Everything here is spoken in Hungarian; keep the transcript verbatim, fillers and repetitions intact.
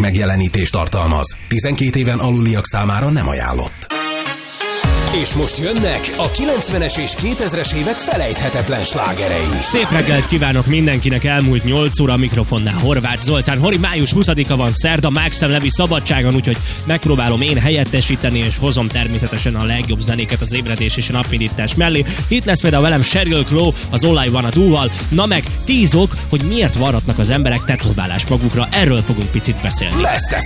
megjelenítést tartalmaz. tizenkét éven aluliak számára nem ajánlott. És most jönnek a kilencvenes és kétezres évek felejthetetlen slágerei. Szép reggelt kívánok mindenkinek, elmúlt nyolc óra, a mikrofonnál Horváth Zoltán. Hori, május huszadika van, szerda, Mákszem Levi szabadságon, úgyhogy megpróbálom én helyettesíteni, és hozom természetesen a legjobb zenéket az ébredés és a napindítás mellé. Itt lesz például velem Sheryl Crow az All I Wanna Do-val, na meg tíz ok, hogy miért varratnak az emberek tetoválást magukra, erről fogunk picit beszélni. Best ef